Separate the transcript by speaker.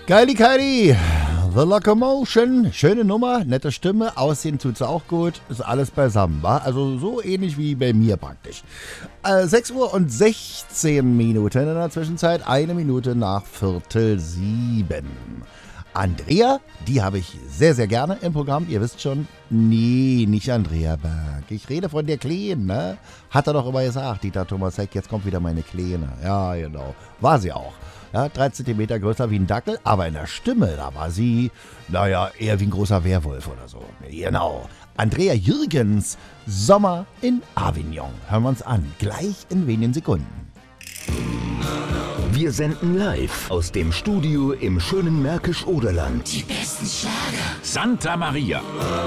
Speaker 1: Geili Kylie, The Locomotion, schöne Nummer, nette Stimme, aussehen tut's auch gut, ist alles beisammen, wa? Also so ähnlich wie bei mir praktisch. 6 Uhr und 16 Minuten in der Zwischenzeit, 1 Minute nach 6:45. Andrea, die habe ich sehr, sehr gerne im Programm, ihr wisst schon, nee, nicht Andrea Berg, ich rede von der Kleinen, ne? Hat er doch immer gesagt, Dieter Thomas-Heck, jetzt kommt wieder meine Kleine, ja genau, war sie auch. Ja, 3 Zentimeter größer wie ein Dackel, aber in der Stimme, da war sie, naja, eher wie ein großer Werwolf oder so. Genau. Andrea Jürgens, Sommer in Avignon. Hören wir uns an, gleich in wenigen Sekunden.
Speaker 2: Wir senden live aus dem Studio im schönen Märkisch-Oderland.
Speaker 3: Die besten Schlager.
Speaker 4: Santa Maria.